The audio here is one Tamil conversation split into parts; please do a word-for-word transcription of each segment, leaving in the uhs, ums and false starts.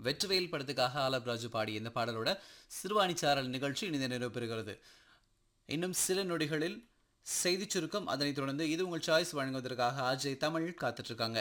வெற்றிவேல் படத்துக்காக ஆலப் ராஜு பாடிய இந்த பாடலோட சிறுவாணி சாரல் நிகழ்ச்சி இனித நிறைவு பெறுகிறது. இன்னும் சில நொடிகளில் செய்திச் சுருக்கம், அதனைத் தொடர்ந்து இது உங்கள் சாய்ஸ் வழங்குவதற்காக அஜய் தமிழ் காத்துட்டு இருக்காங்க.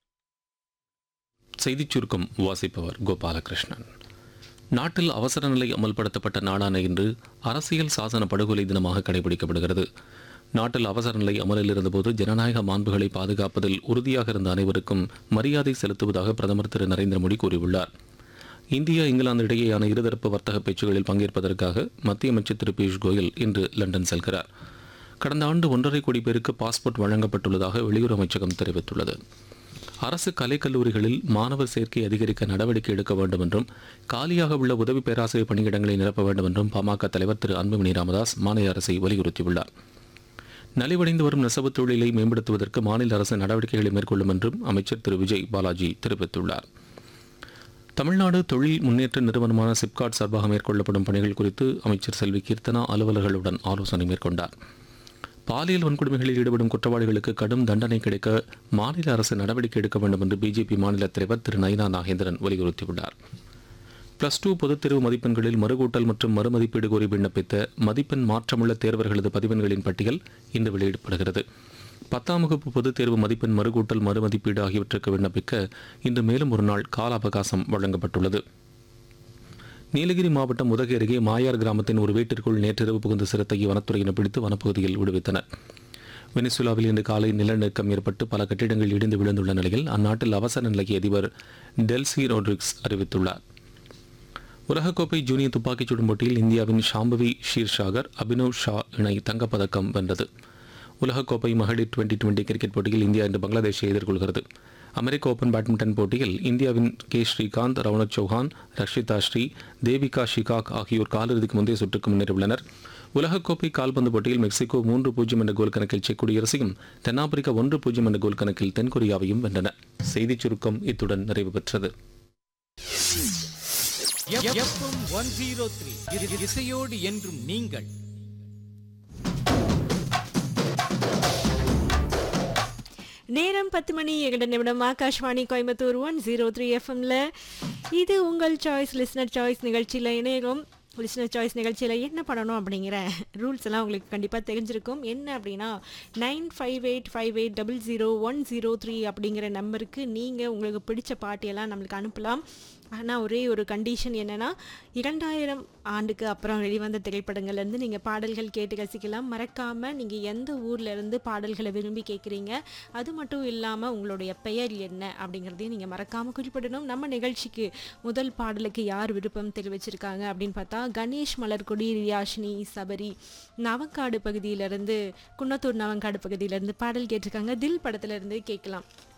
செய்திச் சுருக்கம் வாசிப்பவர் கோபாலகிருஷ்ணன். நாட்டில் அவசர நிலை அமல்படுத்தப்பட்ட நாளான இன்று அரசியல் சாசன படுகொலை தினமாக கடைபிடிக்கப்படுகிறது. நாட்டில் அவசர நிலை அமலில் இருந்தபோது ஜனநாயக மாண்புகளை பாதுகாப்பதில் உறுதியாக இருந்த அனைவருக்கும் மரியாதை செலுத்துவதாக பிரதமர் திரு நரேந்திர மோடி கூறியுள்ளார். இந்தியா இங்கிலாந்து இடையேயான இருதரப்பு வர்த்தக பேச்சுகளில் பங்கேற்பதற்காக மத்திய அமைச்சர் திரு பியூஷ் கோயல் இன்று லண்டன் செல்கிறார். கடந்த ஆண்டு ஒன்றரை கோடி பேருக்கு பாஸ்போர்ட் வழங்கப்பட்டுள்ளதாக வெளியுறவு அமைச்சகம் தெரிவித்துள்ளது. அரசு கலைக்கல்லூரிகளில் மாணவர் சேர்க்கை அதிகரிக்க நடவடிக்கை எடுக்க வேண்டும் என்றும் காலியாக உள்ள உதவி பேராசிரியர் பணியிடங்களை நிரப்ப வேண்டும் என்றும் பாமக தலைவர் திரு அன்புமணி ராமதாஸ் மாநில அரசை வலியுறுத்தியுள்ளார். நலிவடைந்து வரும் நெசவு தொழிலை மேம்படுத்துவதற்கு மாநில அரசு நடவடிக்கைகளை மேற்கொள்ளும் என்றும் அமைச்சர் திரு விஜய் பாலாஜி தெரிவித்துள்ளார். தமிழ்நாடு தொழில் முன்னேற்ற நிறுவனமான சிப்காட் சார்பாக மேற்கொள்ளப்படும் பணிகள் குறித்து அமைச்சர் செல்வி கீர்த்தனா அலுவலர்களுடன் ஆலோசனை மேற்கொண்டார். பாலியல் வன்கொடுமைகளில் ஈடுபடும் குற்றவாளிகளுக்கு கடும் தண்டனை கிடைக்க மாநில அரசு நடவடிக்கை எடுக்க வேண்டும் என்று பிஜேபி மாநில தலைவர் திரு நயினா நாகேந்திரன் வலியுறுத்தியுள்ளார். பிளஸ் டூ பொதுத் தேர்வு மதிப்பெண்களில் மறுகூட்டல் மற்றும் மறுமதிப்பீடு கோரி விண்ணப்பித்த மதிப்பெண் மாற்றமுள்ள தேர்வர்களது பதிவெண்களின் பட்டியல் இன்று வெளியிடப்படுகிறது. பத்தாம் வகுப்பு பொதுத் தேர்வு மதிப்பெண் மறுகூட்டல் மறுமதிப்பீடு ஆகியவற்றுக்கு விண்ணப்பிக்க இன்று மேலும் ஒரு நாள் கால அவகாசம் வழங்கப்பட்டுள்ளது. நீலகிரி மாவட்டம் உதகை அருகே மாயார் கிராமத்தின் ஒரு வீட்டிற்குள் நேற்றிரவு புகுந்த சிறுத்தையை வனத்துறையினர் பிடித்து வனப்பகுதியில் விடுவித்தனர். வெனிசுலாவில் இன்று காலை நிலநடுக்கம் ஏற்பட்டு பல கட்டிடங்கள் இடிந்து விழுந்துள்ள நிலையில் அந்நாட்டில் அவசர நிலையை அதிபர் டெல்சி ரோட்ரிக்ஸ் அறிவித்துள்ளார். உலகக்கோப்பை ஜூனியர் துப்பாக்கிச் சுடும் போட்டியில் இந்தியாவின் ஷாம்பவி ஷீர்ஷாகர் அபினவ் ஷா இணை தங்கப்பதக்கம் வென்றது. உலகக்கோப்பை மகளிர் டுவெண்டி டுவெண்டி கிரிக்கெட் போட்டியில் இந்தியா இன்று பங்களாதேஷை எதிர்கொள்கிறது. அமெரிக்க ஓபன் பேட்மிண்டன் போட்டியில் இந்தியாவின் கே ஸ்ரீகாந்த், ரவுனக் சௌஹான், ரக்ஷிதா ஸ்ரீ, தேவிகா ஷிகாக் ஆகியோர் காலிறுதிக்கு முந்தைய சுற்றுக்கு முன்னேறியுள்ளனர். உலகக்கோப்பை கால்பந்து போட்டியில் மெக்சிகோ மூன்று பூஜ்ஜியம் என்ற கோல் கணக்கில் செக் குடியரசையும், தென்னாப்பிரிக்கா ஒன்று பூஜ்ஜியம் என்ற கோல் கணக்கில் தென்கொரியாவையும் வென்றன. செய்திச் சுருக்கம் இத்துடன் நிறைவு பெற்றது. இசையோடு என்றும் நீங்கள். நேரம் பத்து மணி ஏழு நிமிடம். Akashvani Coimbatore one zero three எஃப்எம்ல இது உங்கள் சாய்ஸ் லிஸ்னர் சாய்ஸ் நிகழ்ச்சியில் இணையம். லிஸ்னர் சாய்ஸ் நிகழ்ச்சியில் என்ன பண்ணணும் அப்படிங்கிற ரூல்ஸ் எல்லாம் உங்களுக்கு கண்டிப்பாக தெரிஞ்சிருக்கும். என்ன அப்படின்னா nine five eight five eight double zero one zero three அப்படிங்கிற நம்பருக்கு நீங்கள் உங்களுக்கு பிடிச்ச பாட்டியெல்லாம் நம்மளுக்கு அனுப்பலாம். ஆனால் ஒரே ஒரு கண்டிஷன் என்னென்னா, இரண்டாயிரம் ஆண்டுக்கு அப்புறம் வெளிவந்த திரைப்படங்கள்லேருந்து நீங்கள் பாடல்கள் கேட்டு ரசிக்கலாம். மறக்காமல் நீங்கள் எந்த ஊர்லேருந்து பாடல்களை விரும்பி கேட்குறீங்க, அது மட்டும் இல்லாமல் உங்களுடைய பெயர் என்ன அப்படிங்கிறதையும் நீங்கள் மறக்காமல் குறிப்பிடணும். நம்ம நிகழ்ச்சிக்கு முதல் பாடலுக்கு யார் விருப்பம் தெரிவிச்சிருக்காங்க அப்படின்னு பார்த்தா, கணேஷ் மலர்கொடி, ரியாஷினி சபரி நவங்காடு பகுதியிலேருந்து, குன்னத்தூர் நவங்காடு பகுதியிலேருந்து பாடல் கேட்டிருக்காங்க. தில் படத்துலேருந்து கேட்கலாம்.